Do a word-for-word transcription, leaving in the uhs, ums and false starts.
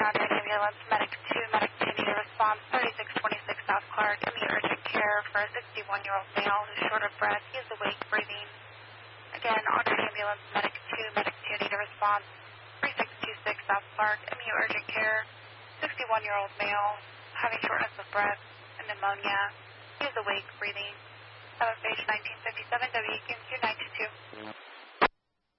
Audrey ambulance, medic two, medic two need a response, thirty-six twenty-six South Clark, immediate urgent care for a sixty-one-year-old male who's short of breath. He is awake, breathing. Again, Audrey ambulance, medic two, medic two need a response, thirty-six twenty-six South Clark, immediate urgent care, sixty-one-year-old male having shortness of breath and pneumonia. He is awake, breathing. Seven page nineteen fifty-seven W Q Q nine two two.